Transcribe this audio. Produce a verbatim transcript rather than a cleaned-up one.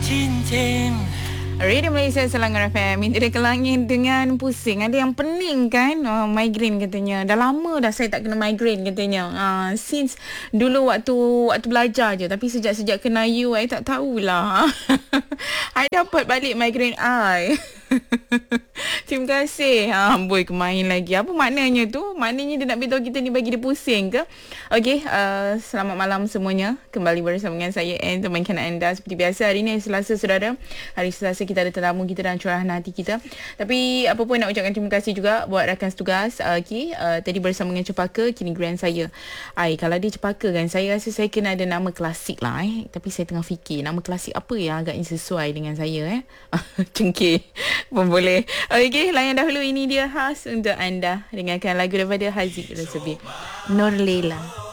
Radio Malaysia Selangor F M. Minta dia ke langit dengan pusing. Ada yang pening kan, uh, migraine katanya. Dah lama dah saya tak kena migraine katanya, uh, since dulu waktu waktu belajar je. Tapi sejak-sejak kena you, I tak tahulah. I dapat balik migraine I. Terima kasih. Ha, boy kemain lagi. Apa maknanya tu? Maknanya dia nak beritahu kita ni bagi dia pusing ke? Okey, uh, selamat malam semuanya. Kembali bersama dengan saya and temankan anda seperti biasa. Hari ni Selasa, saudara. Hari Selasa kita ada tetamu kita dan curahan hati kita. Tapi apa pun nak ucapkan terima kasih juga buat rakan setugas. Uh, Okey, uh, tadi bersama dengan Cepaka, kini grand saya. Ai, kalau dia Cepaka kan, saya rasa saya kena ada nama klasik lah eh. Tapi saya tengah fikir nama klasik apa yang agaknya sesuai dengan saya eh. Cengkir pun boleh. Okey, layan dahulu, ini dia khas untuk anda. Dengarkan lagu daripada Haziq Rasabi, Nur Lela.